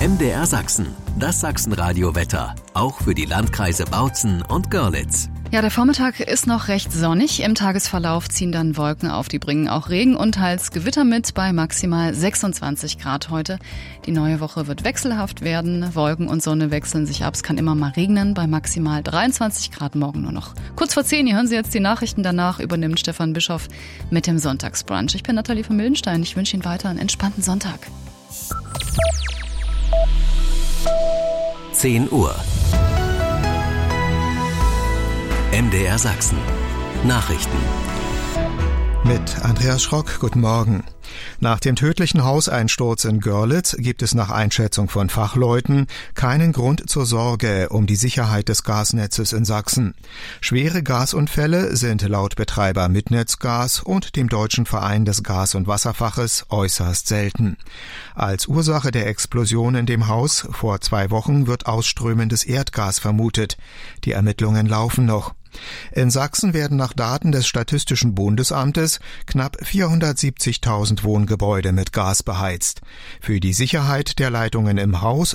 MDR Sachsen, das Sachsenradio-Wetter, auch für die Landkreise Bautzen und Görlitz. Ja, der Vormittag ist noch recht sonnig. Im Tagesverlauf ziehen dann Wolken auf, die bringen auch Regen und teils Gewitter mit bei maximal 26 Grad heute. Die neue Woche wird wechselhaft werden. Wolken und Sonne wechseln sich ab. Es kann immer mal regnen bei maximal 23 Grad morgen nur noch. Kurz vor 10, hier hören Sie jetzt die Nachrichten. Danach übernimmt Stefan Bischoff mit dem Sonntagsbrunch. Ich bin Nathalie von Mildenstein. Ich wünsche Ihnen weiter einen entspannten Sonntag. 10 Uhr. MDR Sachsen. Nachrichten. Mit Andreas Schrock, guten Morgen. Nach dem tödlichen Hauseinsturz in Görlitz gibt es nach Einschätzung von Fachleuten keinen Grund zur Sorge um die Sicherheit des Gasnetzes in Sachsen. Schwere Gasunfälle sind laut Betreiber Mitnetzgas und dem Deutschen Verein des Gas- und Wasserfaches äußerst selten. Als Ursache der Explosion in dem Haus vor 2 Wochen wird ausströmendes Erdgas vermutet. Die Ermittlungen laufen noch. In Sachsen werden nach Daten des Statistischen Bundesamtes knapp 470.000 Wohngebäude mit Gas beheizt. Für die Sicherheit der Leitungen im Haus